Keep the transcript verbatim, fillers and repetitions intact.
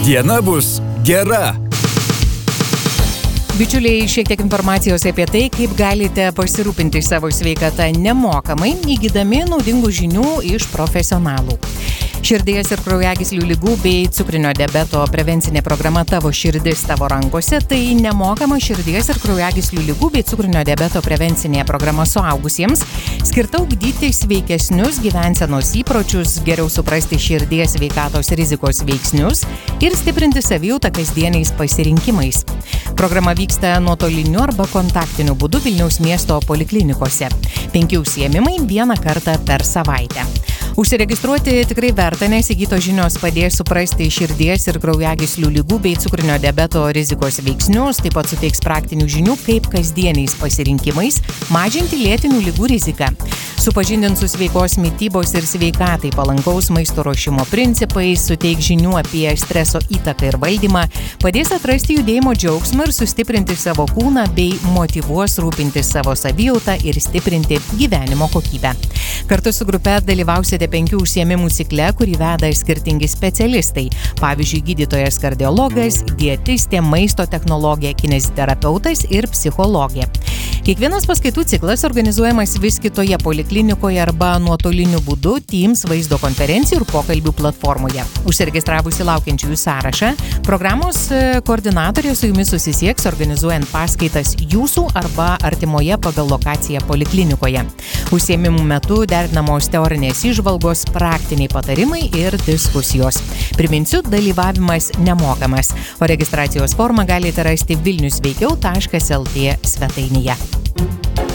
Diena bus gera. Bičiuliai, šiek tiek informacijos apie tai, kaip galite pasirūpinti savo sveikatą nemokamai, įgydami naudingų žinių iš profesionalų. Širdies ir kraujagyslių ligų bei cukrinio diabeto prevencinė programa Tavo širdis tavo rankose – tai nemokama širdies ir kraujagyslių ligų bei cukrinio diabeto prevencinė programa suaugusiems, skirta ugdyti sveikesnius gyvensenos įpročius, geriau suprasti širdies sveikatos rizikos veiksnius ir stiprinti savijautą kasdieniais pasirinkimais. Programa vyksta nuotoliniu arba kontaktiniu būdu Vilniaus miesto poliklinikose. Penki užsiėmimai vieną kartą per savaitę. Užsiregistruoti tikrai verta, nes įgytos žinios padės suprasti širdies ir kraujagyslių ligų bei cukrinio diabeto rizikos veiksnius, taip pat suteiks praktinių žinių, kaip kasdieniais pasirinkimais mažinti lėtinių ligų riziką. Supažindins su sveikos mitybos ir sveikatai palankaus maisto ruošimo principais, suteiks žinių apie streso įtaką ir valdymą, padės atrasti judėjimo džiaugsmą ir sustiprinti savo kūną bei motyvuos rūpintis savo savijautą ir stiprinti gyvenimo kokybę. Kartu su grupe dalyvausite penkių užsiėmimų cikle, kurį veda skirtingi specialistai. Pavyzdžiui, gydytojas kardiologas, dietistė, maisto technologė, kineziterapeutas ir psichologė. Kiekvienas paskaitų ciklas organizuojamas vis kitoje poliklinikoje arba nuotoliniu būdu Teams vaizdo konferencijų ir pokalbių platformoje. Užsiregistravusi laukiančiųjų sąrašą, programos koordinatorė su jumis susisieks organizuojant paskaitas jūsų arba artimoje pagal lokaciją poliklinikoje. Užsiėmimų metu derinamos teorinės įžvalgos, praktiniai patarimai ir diskusijos. Priminsiu, dalyvavimas nemokamas, o registracijos formą galite rasti vilnius veikiau taškas lt svetainėje.